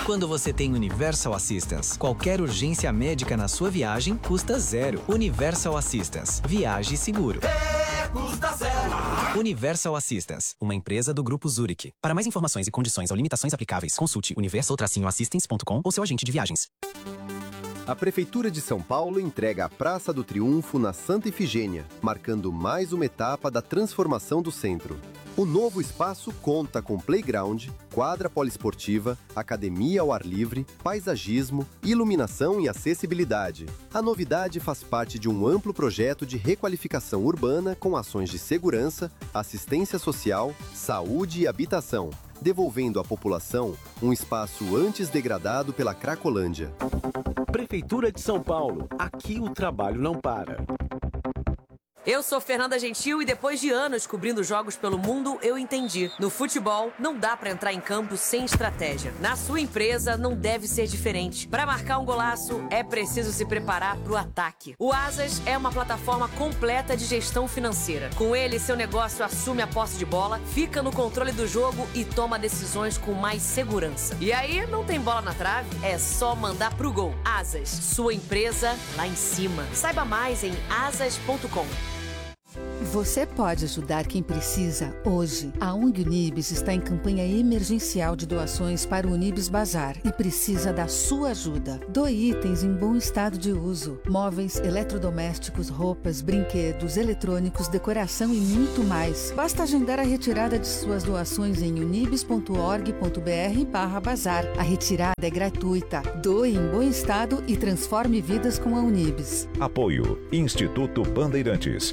Quando você tem Universal Assistance, qualquer urgência médica na sua viagem custa zero. Universal Assistance. Viaje seguro. Custa zero. Universal Assistance, uma empresa do Grupo Zurich. Para mais informações e condições ou limitações aplicáveis, consulte universal-assistance.com ou seu agente de viagens. A Prefeitura de São Paulo entrega a Praça do Triunfo na Santa Ifigênia, marcando mais uma etapa da transformação do centro. O novo espaço conta com playground, quadra poliesportiva, academia ao ar livre, paisagismo, iluminação e acessibilidade. A novidade faz parte de um amplo projeto de requalificação urbana com ações de segurança, assistência social, saúde e habitação, devolvendo à população um espaço antes degradado pela Cracolândia. Prefeitura de São Paulo. Aqui o trabalho não para. Eu sou Fernanda Gentil e depois de anos cobrindo jogos pelo mundo, eu entendi. No futebol, não dá pra entrar em campo sem estratégia. Na sua empresa, não deve ser diferente. Pra marcar um golaço, é preciso se preparar pro ataque. O Asas é uma plataforma completa de gestão financeira. Com ele, seu negócio assume a posse de bola, fica no controle do jogo e toma decisões com mais segurança. E aí, não tem bola na trave? É só mandar pro gol. Asas, sua empresa lá em cima. Saiba mais em asas.com. Você pode ajudar quem precisa hoje. A ONG Unibis está em campanha emergencial de doações para o Unibis Bazar e precisa da sua ajuda. Doe itens em bom estado de uso: móveis, eletrodomésticos, roupas, brinquedos, eletrônicos, decoração e muito mais. Basta agendar a retirada de suas doações em unibis.org.br/bazar. A retirada é gratuita. Doe em bom estado e transforme vidas com a Unibis. Apoio Instituto Bandeirantes.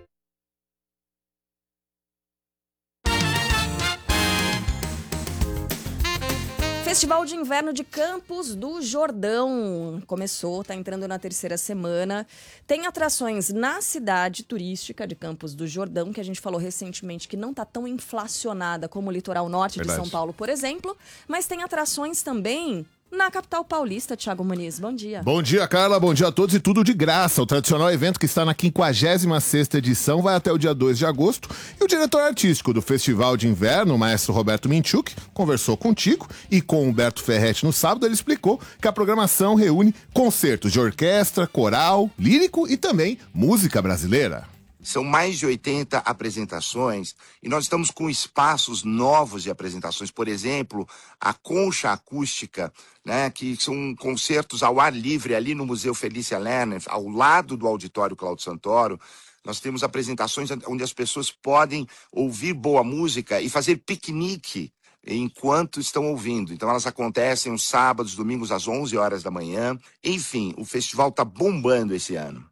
Festival de Inverno de Campos do Jordão começou, está entrando na terceira semana. Tem atrações na cidade turística de Campos do Jordão, que a gente falou recentemente que não está tão inflacionada como o litoral norte de São Paulo, por exemplo. Mas tem atrações também na capital paulista. Thiago Muniz, bom dia. Bom dia, Carla, bom dia a todos e tudo de graça. O tradicional evento que está na 56ª edição vai até o dia 2 de agosto e o diretor artístico do Festival de Inverno, o maestro Roberto Minchuk, conversou contigo e com o Humberto Ferretti no sábado. Ele explicou que a programação reúne concertos de orquestra, coral, lírico e também música brasileira. São mais de 80 apresentações e nós estamos com espaços novos de apresentações. Por exemplo, a Concha Acústica, né, que são concertos ao ar livre ali no Museu Felícia Lerner, ao lado do Auditório Cláudio Santoro. Nós temos apresentações onde as pessoas podem ouvir boa música e fazer piquenique enquanto estão ouvindo. Então elas acontecem os sábados, domingos às 11 horas da manhã. Enfim, o festival está bombando esse ano.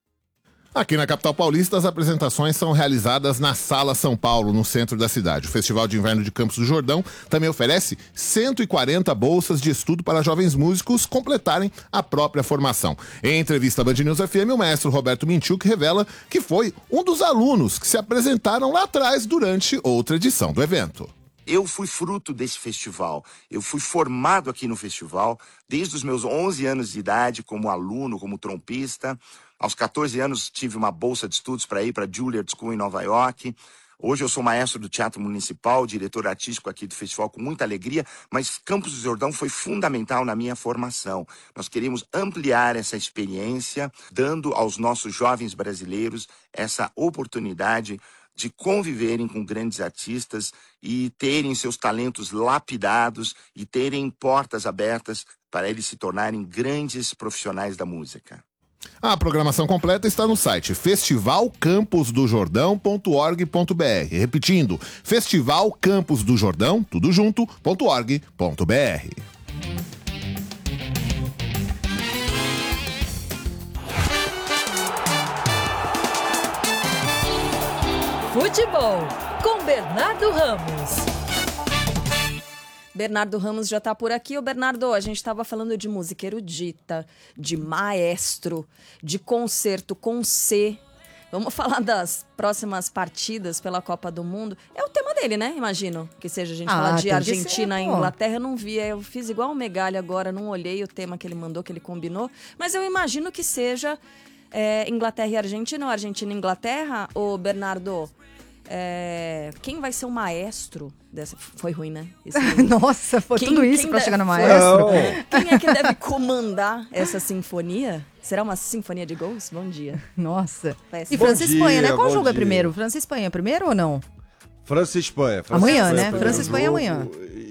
Aqui na capital paulista, as apresentações são realizadas na Sala São Paulo, no centro da cidade. O Festival de Inverno de Campos do Jordão também oferece 140 bolsas de estudo para jovens músicos completarem a própria formação. Em entrevista à Band News FM, o maestro Roberto Minchuk revela que foi um dos alunos que se apresentaram lá atrás durante outra edição do evento. Eu fui fruto desse festival. Eu fui formado aqui no festival desde os meus 11 anos de idade como aluno, como trompista. Aos 14 anos tive uma bolsa de estudos para ir para a Juilliard School em Nova York. Hoje eu sou maestro do Teatro Municipal, diretor artístico aqui do festival com muita alegria, mas Campos do Jordão foi fundamental na minha formação. Nós queremos ampliar essa experiência, dando aos nossos jovens brasileiros essa oportunidade de conviverem com grandes artistas e terem seus talentos lapidados e terem portas abertas para eles se tornarem grandes profissionais da música. A programação completa está no site festivalcamposdojordão.org.br. Repetindo, festivalcamposdojordão, tudo junto.org.br. Futebol com Bernardo Ramos. Bernardo Ramos já está por aqui. Ô Bernardo, a gente estava falando de música erudita, de maestro, de concerto com C. Vamos falar das próximas partidas pela Copa do Mundo. É o tema dele, né? Imagino que seja a gente falar de Argentina e Inglaterra. Eu não vi, eu fiz igual o Megali agora, não olhei o tema que ele mandou, que ele combinou. Mas eu imagino que seja Inglaterra e Argentina ou Argentina e Inglaterra. Ô Bernardo, Quem vai ser o maestro dessa... Foi ruim, né? Nossa, foi tudo isso pra chegar no maestro. Quem é que deve comandar essa sinfonia? Será uma sinfonia de gols? Bom dia. Nossa. Péssimo. E França e Espanha, né? Qual jogo é dia. primeiro? França e Espanha primeiro ou não? França e Espanha. Amanhã, né? França e Espanha amanhã.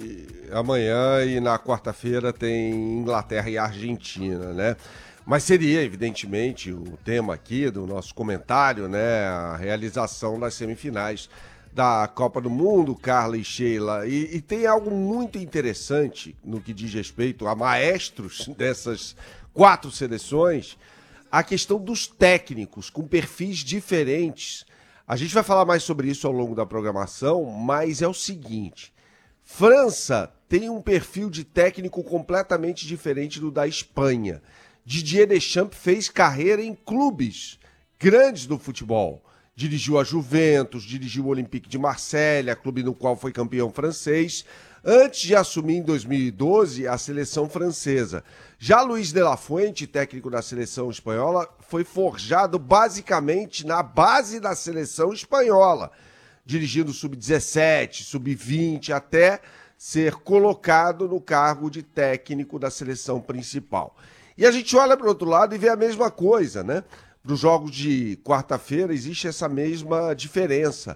Amanhã e na quarta-feira tem Inglaterra e Argentina, né? Mas seria, evidentemente, o tema aqui do nosso comentário, né? A realização das semifinais da Copa do Mundo, Carla e Sheila. E tem algo muito interessante no que diz respeito a maestros dessas 4 seleções, a questão dos técnicos com perfis diferentes. A gente vai falar mais sobre isso ao longo da programação, mas é o seguinte: França tem um perfil de técnico completamente diferente do da Espanha. Didier Deschamps fez carreira em clubes grandes do futebol. Dirigiu a Juventus, dirigiu o Olympique de Marselha, clube no qual foi campeão francês, antes de assumir em 2012 a seleção francesa. Já Luis de la Fuente, técnico da seleção espanhola, foi forjado basicamente na base da seleção espanhola, dirigindo sub-17, sub-20, até ser colocado no cargo de técnico da seleção principal. E a gente olha para o outro lado e vê a mesma coisa, né? Para os jogos de quarta-feira existe essa mesma diferença.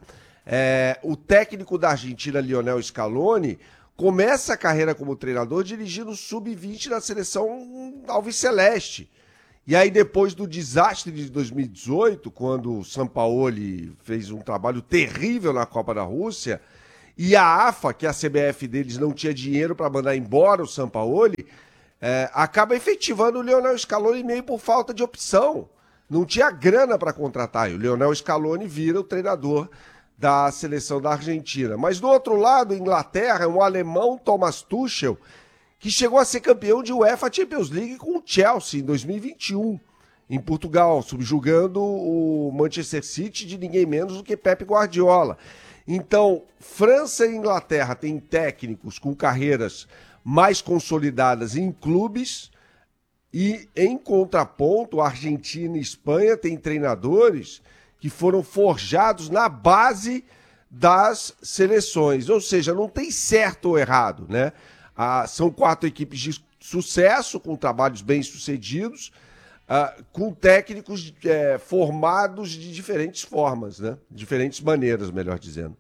O técnico da Argentina, Lionel Scaloni, começa a carreira como treinador dirigindo o sub-20 da seleção alviceleste. E aí, depois do desastre de 2018, quando o Sampaoli fez um trabalho terrível na Copa da Rússia, e a AFA, que é a CBF deles, não tinha dinheiro para mandar embora o Sampaoli, acaba efetivando o Lionel Scaloni meio por falta de opção. Não tinha grana para contratar. E o Lionel Scaloni vira o treinador da seleção da Argentina. Mas do outro lado, Inglaterra, um alemão, Thomas Tuchel, que chegou a ser campeão de UEFA Champions League com o Chelsea em 2021, em Portugal, subjugando o Manchester City de ninguém menos do que Pep Guardiola. Então, França e Inglaterra têm técnicos com carreiras mais consolidadas em clubes e, em contraponto, a Argentina e Espanha têm treinadores que foram forjados na base das seleções. Ou seja, não tem certo ou errado, né? São 4 equipes de sucesso, com trabalhos bem-sucedidos, com técnicos formados de diferentes formas, né? Diferentes maneiras, melhor dizendo.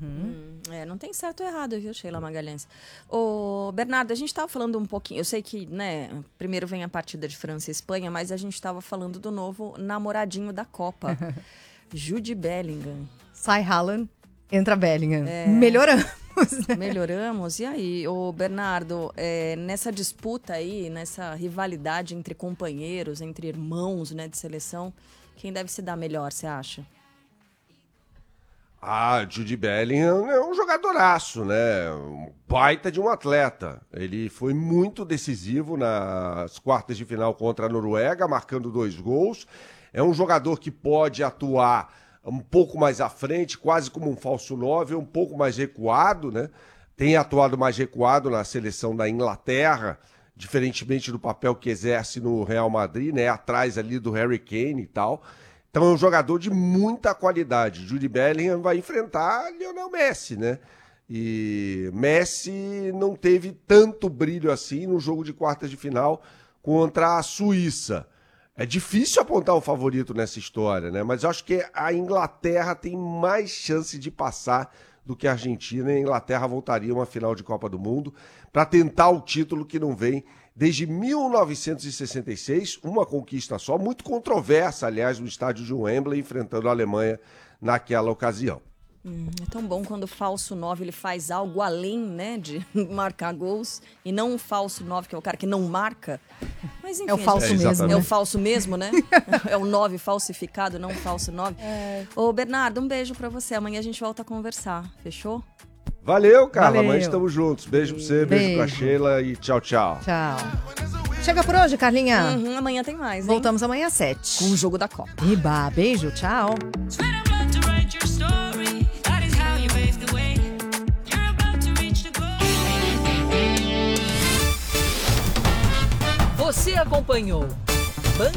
Não tem certo ou errado, viu, Sheila Magalhães? Ô, Bernardo, a gente estava falando um pouquinho, eu sei que, né, primeiro vem a partida de França e Espanha, mas a gente estava falando do novo namoradinho da Copa, Jude Bellingham. Sai Haaland, entra Bellingham. Melhoramos, né? Melhoramos. E aí, ô Bernardo, nessa disputa aí, nessa rivalidade entre companheiros, entre irmãos, né, de seleção, quem deve se dar melhor, você acha? Jude Bellingham é um jogadoraço, né? Um baita de um atleta. Ele foi muito decisivo nas quartas de final contra a Noruega, marcando 2 gols. É um jogador que pode atuar um pouco mais à frente, quase como um falso 9, um pouco mais recuado, né? Tem atuado mais recuado na seleção da Inglaterra, diferentemente do papel que exerce no Real Madrid, né? Atrás ali do Harry Kane e tal. Então é um jogador de muita qualidade. Jude Bellingham vai enfrentar Lionel Messi, né? E Messi não teve tanto brilho assim no jogo de quartas de final contra a Suíça. É difícil apontar o favorito nessa história, né? Mas eu acho que a Inglaterra tem mais chance de passar do que a Argentina. E a Inglaterra voltaria a uma final de Copa do Mundo para tentar o título que não vem desde 1966, uma conquista só, muito controversa, aliás, no estádio de Wembley, enfrentando a Alemanha naquela ocasião. É tão bom quando o falso 9 ele faz algo além, né, de marcar gols, e não um falso 9, que é o cara que não marca. Mas enfim, é o falso mesmo. É o falso mesmo, né? É o 9 falsificado, não o falso 9. Ô, Bernardo, um beijo pra você. Amanhã a gente volta a conversar. Fechou? Valeu, Carla. Amanhã estamos juntos. Beijo pra você, beijo pra Sheila e tchau, tchau. Tchau. Chega por hoje, Carlinha. Amanhã tem mais, hein? Voltamos amanhã às 7. Com o Jogo da Copa. Iba, beijo, tchau. Você acompanhou